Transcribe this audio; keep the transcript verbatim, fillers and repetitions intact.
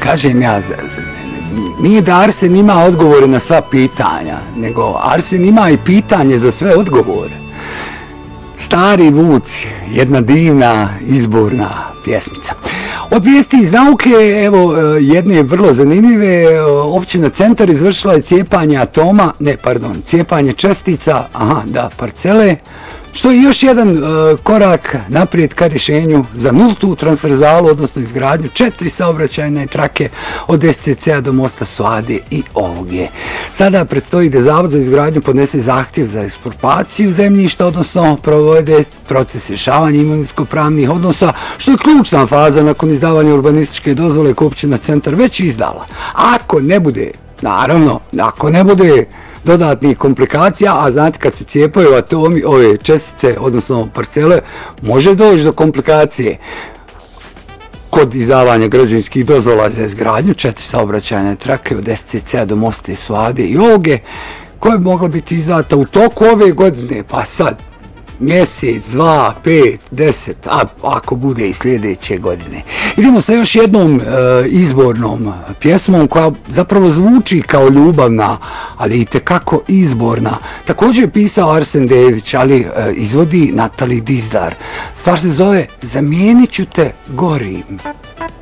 kažem ja, nije da Arsen ima odgovore na sva pitanja, nego Arsen ima i pitanje za sve odgovore. Stari vuci, jedna divna izborna pjesmica. Od vijesti iz nauke, evo, jedne vrlo zanimljive, općina Centar izvršila je cijepanje atoma, ne, pardon, cijepanje čestica, aha, da, parcele, što je još jedan uh, korak naprijed ka rješenju za nultu transverzalu, odnosno izgradnju četiri saobraćajne trake od S C C-a do mosta Suade i Olge. Sada predstoji da Zavod za izgradnju podnese zahtjev za ekspropriaciju zemljišta, odnosno provode proces rješavanja imovinsko-pravnih odnosa, što je ključna faza nakon izdavanja urbanističke dozvole koju općina Centar već izdala. Ako ne bude, naravno, ako ne bude dodatnih komplikacija, a znate kad se cijepaju atomi, ove čestice, odnosno parcele, može doći do komplikacije kod izdavanja građevinskih dozvola za izgradnju četiri saobraćajne trake od S C C-a do mosta Suade i Olge, koja bi mogla biti izdata u toku ove godine, pa sad mjesec, dva, pet, deset, a ako bude i sljedeće godine. Idemo sa još jednom e, izbornom pjesmom koja zapravo zvuči kao ljubavna, ali i tekako izborna. Također je pisao Arsen Dedić, ali e, izvodi Natali Dizdar. Stvar se zove Zamijenit ću te gorim.